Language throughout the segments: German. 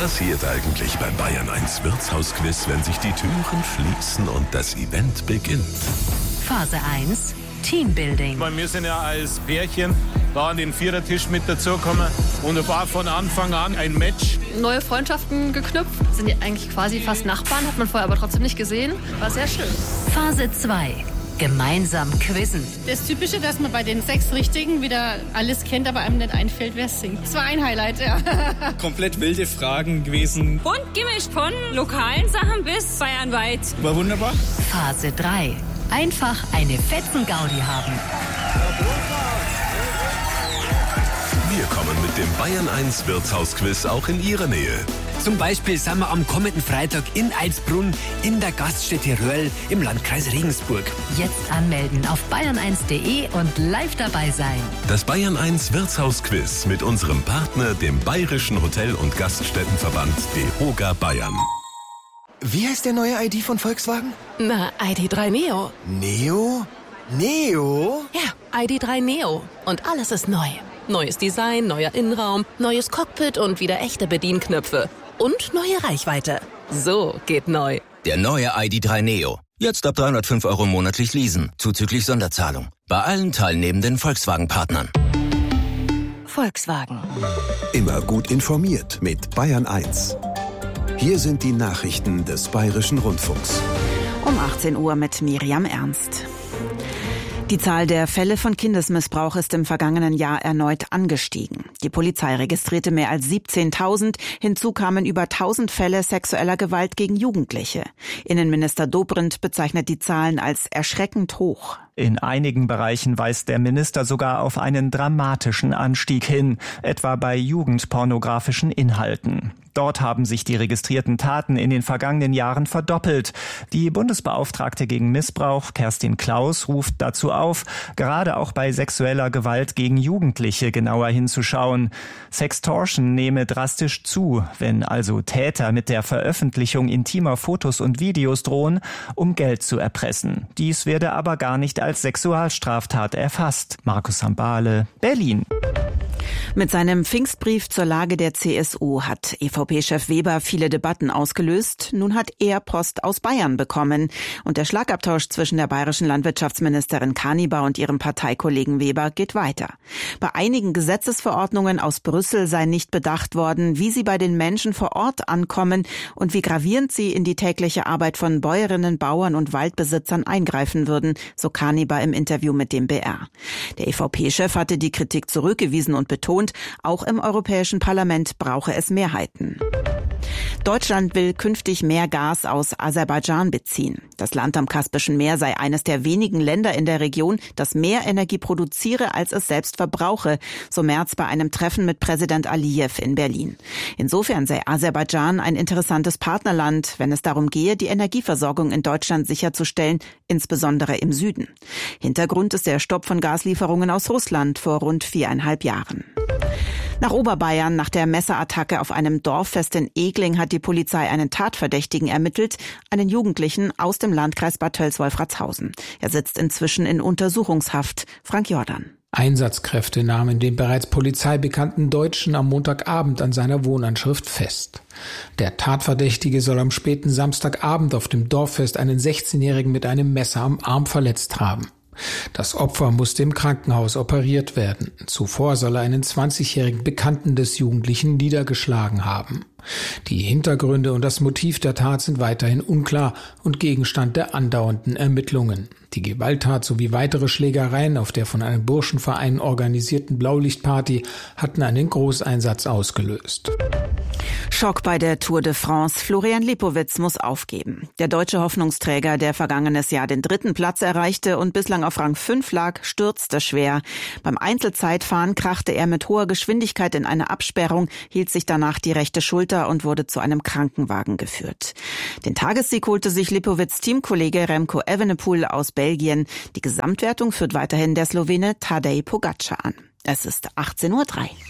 passiert eigentlich beim Bayern 1 Wirtshausquiz, wenn sich die Türen schließen und das Event beginnt? Phase 1, Teambuilding. Weil wir sind ja als Pärchen da an den Vierertisch mit dazugekommen und war von Anfang an ein Match. Neue Freundschaften geknüpft, sind ja eigentlich quasi fast Nachbarn, hat man vorher aber trotzdem nicht gesehen. War sehr schön. Phase 2, gemeinsam quizzen. Das Typische, dass man bei den 6 Richtigen wieder alles kennt, aber einem nicht einfällt, wer es singt. Das war ein Highlight, ja. Komplett wilde Fragen gewesen. Bunt gemischt von lokalen Sachen bis bayernweit. War wunderbar. Phase 3, einfach eine Fetzen-Gaudi haben. Wir kommen mit dem Bayern 1 Wirtshausquiz auch in Ihre Nähe. Zum Beispiel sind wir am kommenden Freitag in Eibsbrunn in der Gaststätte Röhrl im Landkreis Regensburg. Jetzt anmelden auf bayern1.de und live dabei sein. Das Bayern 1 Wirtshausquiz mit unserem Partner, dem Bayerischen Hotel- und Gaststättenverband DEHOGA Bayern. Wie heißt der neue ID von Volkswagen? Na, ID.3 Neo. Neo? Neo? Ja, ID.3 Neo. Und alles ist neu. Neues Design, neuer Innenraum, neues Cockpit und wieder echte Bedienknöpfe. Und neue Reichweite. So geht neu. Der neue ID.3 Neo. Jetzt ab 305 € monatlich leasen, zuzüglich Sonderzahlung. Bei allen teilnehmenden Volkswagen-Partnern. Volkswagen. Immer gut informiert mit Bayern 1. Hier sind die Nachrichten des Bayerischen Rundfunks. Um 18 Uhr mit Miriam Ernst. Die Zahl der Fälle von Kindesmissbrauch ist im vergangenen Jahr erneut angestiegen. Die Polizei registrierte mehr als 17.000. Hinzu kamen über 1.000 Fälle sexueller Gewalt gegen Jugendliche. Innenminister Dobrindt bezeichnet die Zahlen als erschreckend hoch. In einigen Bereichen weist der Minister sogar auf einen dramatischen Anstieg hin, etwa bei jugendpornografischen Inhalten. Dort haben sich die registrierten Taten in den vergangenen Jahren verdoppelt. Die Bundesbeauftragte gegen Missbrauch, Kerstin Klaus, ruft dazu auf, gerade auch bei sexueller Gewalt gegen Jugendliche genauer hinzuschauen. Sextortion nehme drastisch zu, wenn also Täter mit der Veröffentlichung intimer Fotos und Videos drohen, um Geld zu erpressen. Dies werde aber gar nicht als Sexualstraftat erfasst. Markus Hambale, Berlin. Mit seinem Pfingstbrief zur Lage der CSU hat EVP-Chef Weber viele Debatten ausgelöst. Nun hat er Post aus Bayern bekommen. Und der Schlagabtausch zwischen der bayerischen Landwirtschaftsministerin Kanibar und ihrem Parteikollegen Weber geht weiter. Bei einigen Gesetzesverordnungen aus Brüssel sei nicht bedacht worden, wie sie bei den Menschen vor Ort ankommen und wie gravierend sie in die tägliche Arbeit von Bäuerinnen, Bauern und Waldbesitzern eingreifen würden, so Kanibar im Interview mit dem BR. Der EVP-Chef hatte die Kritik zurückgewiesen und betont, auch im Europäischen Parlament brauche es Mehrheiten. Deutschland will künftig mehr Gas aus Aserbaidschan beziehen. Das Land am Kaspischen Meer sei eines der wenigen Länder in der Region, das mehr Energie produziere, als es selbst verbrauche, so Merz bei einem Treffen mit Präsident Aliyev in Berlin. Insofern sei Aserbaidschan ein interessantes Partnerland, wenn es darum gehe, die Energieversorgung in Deutschland sicherzustellen, insbesondere im Süden. Hintergrund ist der Stopp von Gaslieferungen aus Russland vor rund 4,5 Jahren. Nach Oberbayern, nach der Messerattacke auf einem Dorffest in Egling, hat die Polizei einen Tatverdächtigen ermittelt, einen Jugendlichen aus dem Landkreis Bad Tölz-Wolfratshausen. Er sitzt inzwischen in Untersuchungshaft. Frank Jordan. Einsatzkräfte nahmen den bereits polizeibekannten Deutschen am Montagabend an seiner Wohnanschrift fest. Der Tatverdächtige soll am späten Samstagabend auf dem Dorffest einen 16-Jährigen mit einem Messer am Arm verletzt haben. Das Opfer musste im Krankenhaus operiert werden. Zuvor soll er einen 20-jährigen Bekannten des Jugendlichen niedergeschlagen haben. Die Hintergründe und das Motiv der Tat sind weiterhin unklar und Gegenstand der andauernden Ermittlungen. Die Gewalttat sowie weitere Schlägereien auf der von einem Burschenverein organisierten Blaulichtparty hatten einen Großeinsatz ausgelöst. Schock bei der Tour de France. Florian Lipowitz muss aufgeben. Der deutsche Hoffnungsträger, der vergangenes Jahr den 3. Platz erreichte und bislang auf Rang 5 lag, stürzte schwer. Beim Einzelzeitfahren krachte er mit hoher Geschwindigkeit in eine Absperrung, hielt sich danach die rechte Schulter und wurde zu einem Krankenwagen geführt. Den Tagessieg holte sich Lipowitz Teamkollege Remco Evenepoel aus Belgien. Die Gesamtwertung führt weiterhin der Slowene Tadej Pogačar an. Es ist 18:03 Uhr.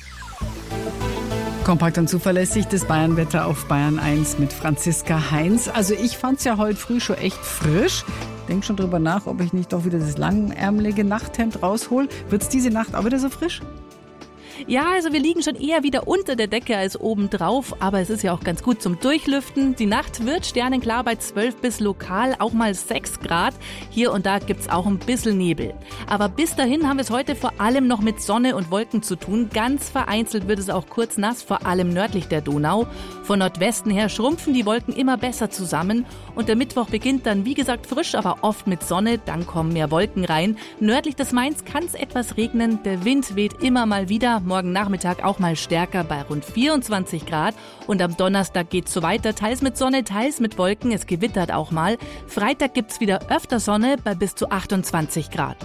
Kompakt und zuverlässig das Bayernwetter auf Bayern 1 mit Franziska Heinz. Also ich fand's ja heute früh schon echt frisch. Denk schon drüber nach, ob ich nicht doch wieder das langärmelige Nachthemd raushol. Wird's diese Nacht auch wieder so frisch? Ja, also wir liegen schon eher wieder unter der Decke als oben drauf, aber es ist ja auch ganz gut zum Durchlüften. Die Nacht wird sternenklar bei 12 bis lokal auch mal 6 Grad. Hier und da gibt's auch ein bisschen Nebel. Aber bis dahin haben wir es heute vor allem noch mit Sonne und Wolken zu tun. Ganz vereinzelt wird es auch kurz nass, vor allem nördlich der Donau. Von Nordwesten her schrumpfen die Wolken immer besser zusammen. Und der Mittwoch beginnt dann, wie gesagt, frisch, aber oft mit Sonne. Dann kommen mehr Wolken rein. Nördlich des Mains kann es etwas regnen. Der Wind weht immer mal wieder. Morgen Nachmittag auch mal stärker bei rund 24 Grad. Und am Donnerstag geht's so weiter. Teils mit Sonne, teils mit Wolken. Es gewittert auch mal. Freitag gibt's wieder öfter Sonne bei bis zu 28 Grad.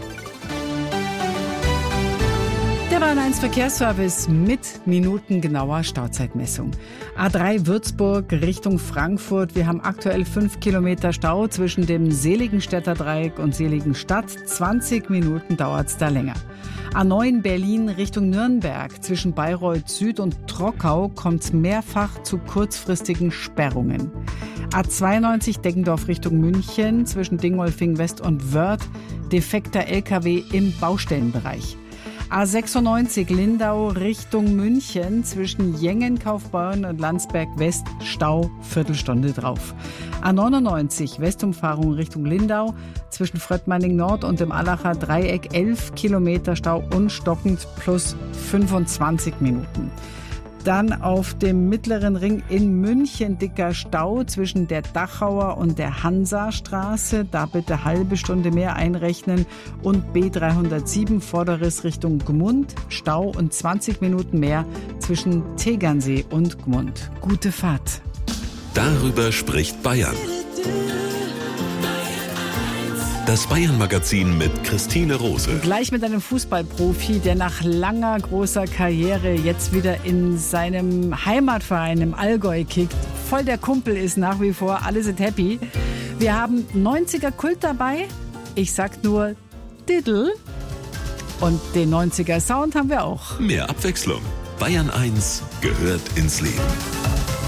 Der Bayern 1 Verkehrsservice mit minutengenauer Stauzeitmessung. A3 Würzburg Richtung Frankfurt. Wir haben aktuell 5 Kilometer Stau zwischen dem Seligenstädter Dreieck und Seligenstadt. 20 Minuten dauert's da länger. A9 Berlin Richtung Nürnberg. Zwischen Bayreuth Süd und Trockau kommt's mehrfach zu kurzfristigen Sperrungen. A92 Deggendorf Richtung München. Zwischen Dingolfing West und Wörth. Defekter LKW im Baustellenbereich. A96 Lindau Richtung München zwischen Jengen, Kaufbeuren und Landsberg West Stau, Viertelstunde drauf. A99 Westumfahrung Richtung Lindau zwischen Fröttmanning Nord und dem Allacher Dreieck 11 Kilometer Stau und stockend plus 25 Minuten. Dann auf dem Mittleren Ring in München dicker Stau zwischen der Dachauer und der Hansastraße. Da bitte halbe Stunde mehr einrechnen. Und B307 Vorderriss Richtung Gmund. Stau und 20 Minuten mehr zwischen Tegernsee und Gmund. Gute Fahrt. Darüber spricht Bayern. Das Bayern-Magazin mit Christine Rose. Gleich mit einem Fußballprofi, der nach langer großer Karriere jetzt wieder in seinem Heimatverein im Allgäu kickt. Voll der Kumpel ist nach wie vor, alle sind happy. Wir haben 90er Kult dabei. Ich sag nur Diddle. Und den 90er Sound haben wir auch. Mehr Abwechslung. Bayern 1 gehört ins Leben.